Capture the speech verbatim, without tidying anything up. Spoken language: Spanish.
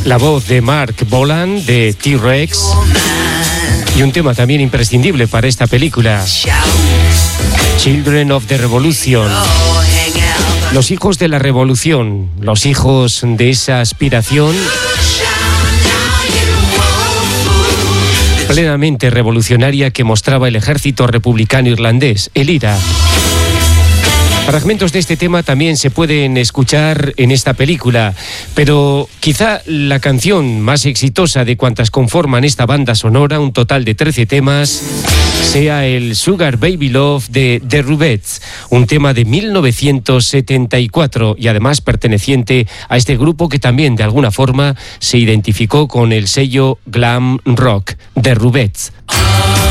La voz de Mark Bolan de T-Rex y un tema también imprescindible para esta película, Children of the Revolution. Los hijos de la revolución, los hijos de esa aspiración plenamente revolucionaria que mostraba el ejército republicano irlandés, el I R A. Fragmentos de este tema también se pueden escuchar en esta película, pero quizá la canción más exitosa de cuantas conforman esta banda sonora, un total de trece temas, sea el Sugar Baby Love de The Rubettes, un tema de mil novecientos setenta y cuatro y además perteneciente a este grupo que también de alguna forma se identificó con el sello glam rock, The Rubettes.